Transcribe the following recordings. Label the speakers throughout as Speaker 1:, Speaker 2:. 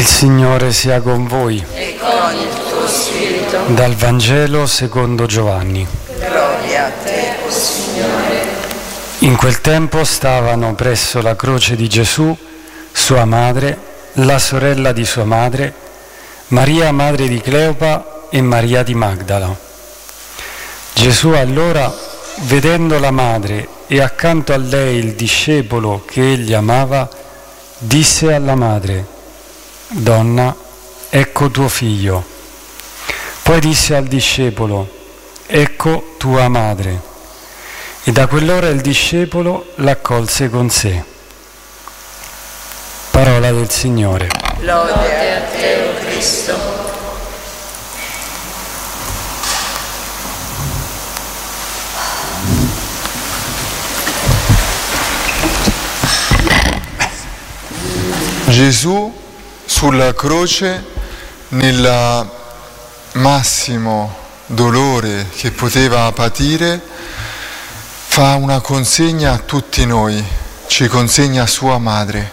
Speaker 1: Il Signore sia con voi.
Speaker 2: E con il tuo spirito.
Speaker 1: Dal Vangelo secondo Giovanni.
Speaker 2: Gloria a te, o Signore.
Speaker 1: In quel tempo stavano presso la croce di Gesù sua madre, la sorella di sua madre, Maria madre di Cleopa e Maria di Magdala. Gesù allora, vedendo la madre e accanto a lei il discepolo che egli amava, disse alla madre: «Donna, ecco tuo figlio». Poi disse al discepolo: «Ecco tua madre». E da quell'ora il discepolo l'accolse con sé. Parola del Signore.
Speaker 2: Lode a te, o Cristo.
Speaker 3: Gesù sulla croce, nel massimo dolore che poteva patire, fa una consegna a tutti noi, ci consegna sua madre.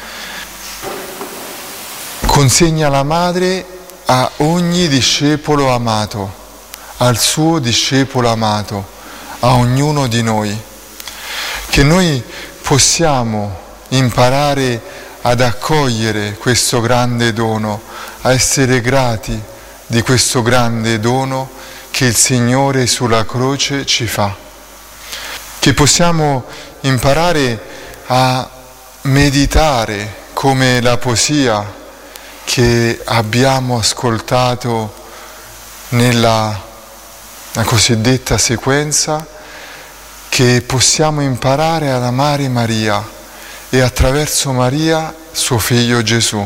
Speaker 3: Consegna la madre a ogni discepolo amato, al suo discepolo amato, a ognuno di noi, che noi possiamo imparare ad accogliere questo grande dono, a essere grati di questo grande dono che il Signore sulla croce ci fa. Che possiamo imparare a meditare come la poesia che abbiamo ascoltato nella cosiddetta sequenza, che possiamo imparare ad amare Maria e attraverso Maria suo figlio Gesù.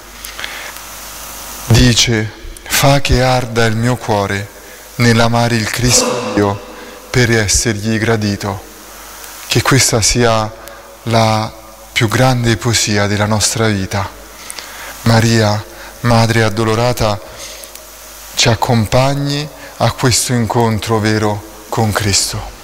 Speaker 3: Dice: fa che arda il mio cuore nell'amare il Cristo Dio per essergli gradito. Che questa sia la più grande poesia della nostra vita. Maria, Madre addolorata, ci accompagni a questo incontro vero con Cristo.